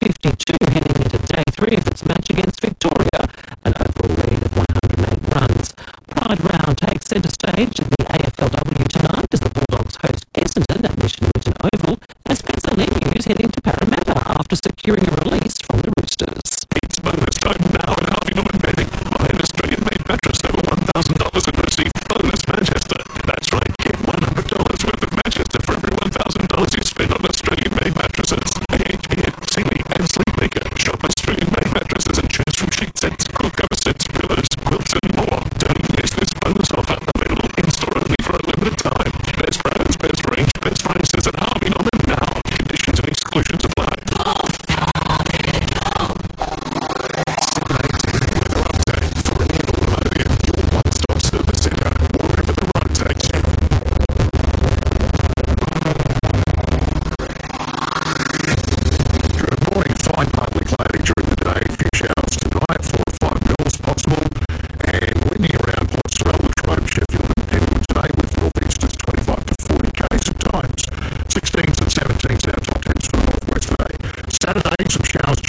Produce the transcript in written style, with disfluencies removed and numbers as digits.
52 heading into day 3 of its match against Victoria, an overall lead of 108 runs. Pride Round takes centre stage at the AFLW tonight as the Bulldogs host Essendon at Mission Winton Oval, and Spencer Lemieux heading to Parramatta after securing a release from the Roosters. It's bonus time now at Harvey Norman Betting. Buy an Australian-made mattress over $1,000 and receive bonus Manchester. That's right, get $100 worth of Manchester for every $1,000 you spend on Australian-made mattresses. AHBN, Sealy and Sleepmaker. Shop Australian-made mattresses and choose from sheet sets, quilt cover sets, pillows, quilts and more. Don't miss this bonus offer, available in-store only for a limited time. Best brands, best range, best prices at Harvey Norman now. Conditions and exclusions apply. Fine partly cloudy during the day, a few showers tonight, 4 to 5 mils possible, and windy around Port Sorell, Latrobe, Sheffield and Penrith today with northeasters 25 to 40 k's at times. 16s and 17s now top 10s for the northwest today. Saturday, some showers